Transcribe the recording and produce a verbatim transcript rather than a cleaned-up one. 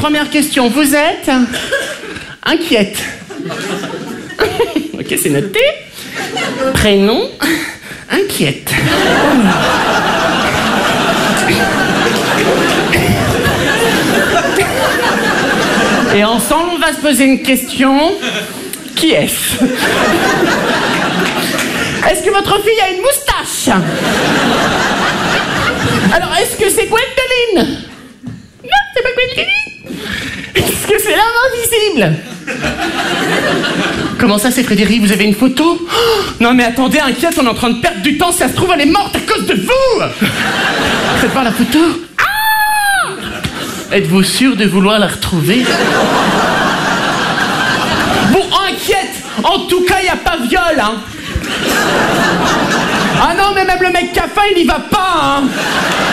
première question. Vous êtes inquiète. Ok, c'est noté. Prénom, inquiète. Et ensemble, on va se poser une question. Qui est-ce? Est-ce que votre fille a une moustache? Alors, est-ce que c'est Gwendoline? Non, c'est pas Gwendoline. Est-ce que c'est l'homme invisible? Comment ça, c'est Frédéric? Vous avez une photo? Oh, non, mais attendez, inquiète, on est en train de perdre du temps. Si ça se trouve, elle est morte à cause de vous. Faites voir la photo. Ah! Êtes-vous sûr de vouloir la retrouver? Bon, inquiète. En tout cas, il n'y a pas viol, hein. Ah non, mais même le mec qui a faim, il y va pas, hein.